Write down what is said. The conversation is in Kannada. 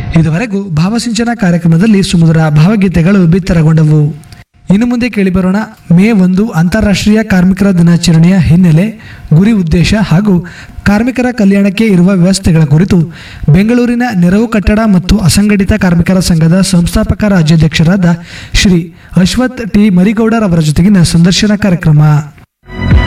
ಇದುವರೆಗೂ ಭಾವಸಿಂಚನ ಕಾರ್ಯಕ್ರಮದಲ್ಲಿ ಸುಮಧುರ ಭಾವಗೀತೆಗಳು ಬಿತ್ತರಗೊಂಡವು. ಇನ್ನು ಮುಂದೆ ಕೇಳಿಬರೋಣ ಮೇ 1 ಅಂತಾರಾಷ್ಟ್ರೀಯ ಕಾರ್ಮಿಕರ ದಿನಾಚರಣೆಯ ಹಿನ್ನೆಲೆ, ಗುರಿ ಉದ್ದೇಶ ಹಾಗೂ ಕಾರ್ಮಿಕರ ಕಲ್ಯಾಣಕ್ಕೆ ಇರುವ ವ್ಯವಸ್ಥೆಗಳ ಕುರಿತು ಬೆಂಗಳೂರಿನ ನೆರವು ಕಟ್ಟಡ ಮತ್ತು ಅಸಂಘಟಿತ ಕಾರ್ಮಿಕರ ಸಂಘದ ಸಂಸ್ಥಾಪಕ ರಾಜ್ಯಾಧ್ಯಕ್ಷರಾದ ಶ್ರೀ ಅಶ್ವಥ್ ಟಿ ಮರಿಗೌಡರ್ ಅವರ ಜೊತೆಗಿನ ಸಂದರ್ಶನ ಕಾರ್ಯಕ್ರಮ.